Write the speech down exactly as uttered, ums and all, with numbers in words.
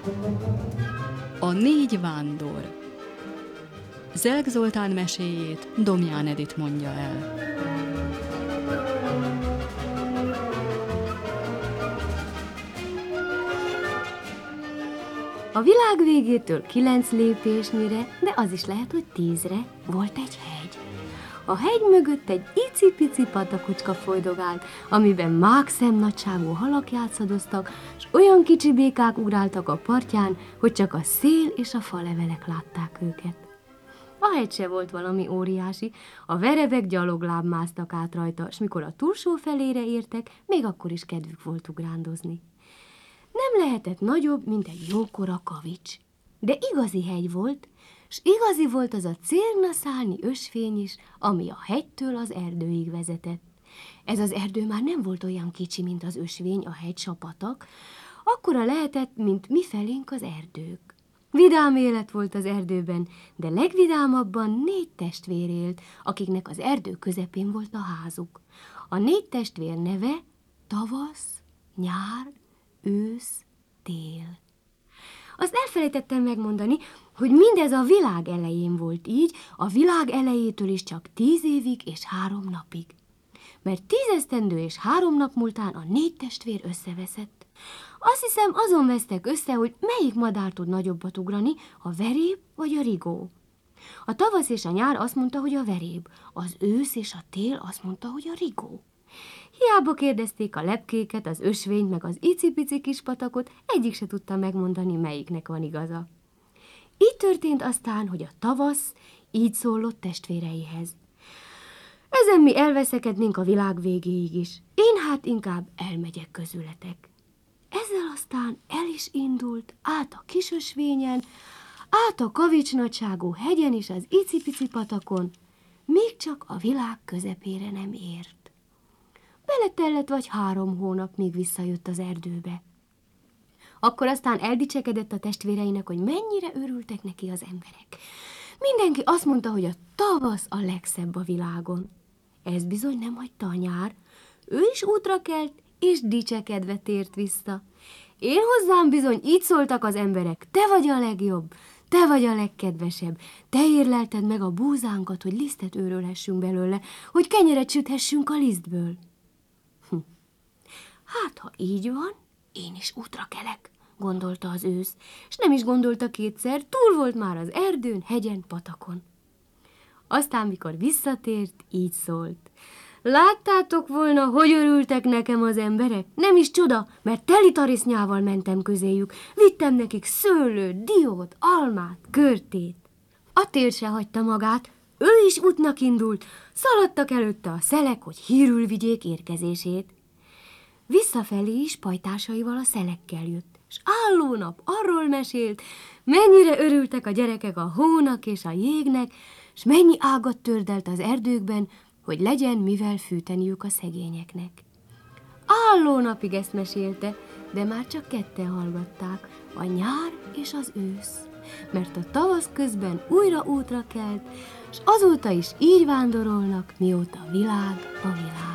A négy vándor. Zelk Zoltán meséjét Domján Edit mondja el. A világ végétől kilenc lépésnyire, de az is lehet, hogy tízre, volt egy hegy. A hegy mögött egy icipici patakocska folydogált, amiben mákszemnagyságú halak játszadoztak, s olyan kicsi békák ugráltak a partján, hogy csak a szél és a falevelek látták őket. A hegy se volt valami óriási, a verebek gyalogláb másztak át rajta, s mikor a túlsó felére értek, még akkor is kedvük volt ugrándozni. Nem lehetett nagyobb, mint egy jókora kavics. De igazi hegy volt, s igazi volt az a cérnaszálnyi ösvény is, ami a hegytől az erdőig vezetett. Ez az erdő már nem volt olyan kicsi, mint az ösvény, a hegy s a patak, akkora lehetett, mint mifelénk az erdők. Vidám élet volt az erdőben, de legvidámabban négy testvér élt, akiknek az erdő közepén volt a házuk. A négy testvér neve tavasz, nyár, ősz, tél. Azt elfelejtettem megmondani, hogy mindez a világ elején volt így, a világ elejétől is csak tíz évig és három napig. Mert tíz esztendő és három nap múltán a négy testvér összeveszett. Azt hiszem, azon vesztek össze, hogy melyik madár tud nagyobbat ugrani, a veréb vagy a rigó. A tavasz és a nyár azt mondta, hogy a veréb, az ősz és a tél azt mondta, hogy a rigó. Hiába kérdezték a lepkéket, az ösvényt, meg az icipici kis patakot, egyik se tudta megmondani, melyiknek van igaza. Így történt aztán, hogy a tavasz így szólott testvéreihez. Ezen mi elveszekednénk a világ végéig is. Én hát inkább elmegyek közületek. Ezzel aztán el is indult, át a kis ösvényen, át a kavicsnagyságú hegyen és az icipici patakon, még csak a világ közepére nem ért. Beletellett vagy három hónap, míg visszajött az erdőbe. Akkor aztán eldicsekedett a testvéreinek, hogy mennyire örültek neki az emberek. Mindenki azt mondta, hogy a tavasz a legszebb a világon. Ez bizony nem hagyta a nyár. Ő is útra kelt, és dicsekedve tért vissza. Én hozzám bizony így szóltak az emberek, te vagy a legjobb, te vagy a legkedvesebb, te érlelted meg a búzánkat, hogy lisztet őrölhessünk belőle, hogy kenyeret süthessünk a lisztből. Hm. Hát, ha így van, én is útra kelek, gondolta az ősz, és nem is gondolta kétszer, túl volt már az erdőn, hegyen, patakon. Aztán, mikor visszatért, így szólt. Láttátok volna, hogy örültek nekem az emberek? Nem is csoda, mert teli tarisznyával mentem közéjük. Vittem nekik szőlőt, diót, almát, körtét. A tér se hagyta magát, ő is útnak indult, szaladtak előtte a szelek, hogy hírül vigyék érkezését. Visszafelé is pajtásaival a szelekkel jött, s álló nap arról mesélt, mennyire örültek a gyerekek a hónak és a jégnek, s mennyi ágat tördelt az erdőkben, hogy legyen mivel fűteniük a szegényeknek. Álló napig ezt mesélte, de már csak ketten hallgatták, a nyár és az ősz, mert a tavasz közben újra útra kelt, s azóta is így vándorolnak, mióta világ a világ.